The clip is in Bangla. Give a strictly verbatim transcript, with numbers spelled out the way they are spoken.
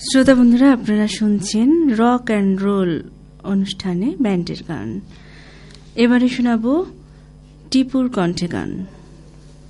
শ্রোতা বন্ধুরা, আপনারা শুনছেন রক অ্যান্ড রোল অনুষ্ঠানে ব্যান্ডের গান। এবারে শোনাব টিপুর কণ্ঠে গান।